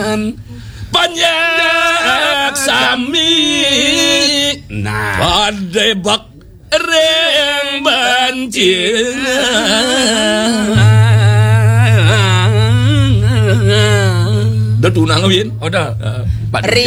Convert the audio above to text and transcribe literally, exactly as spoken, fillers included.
banyak sami nah padebak reng bancing Udah tunang Win. Udah. Uh, Ri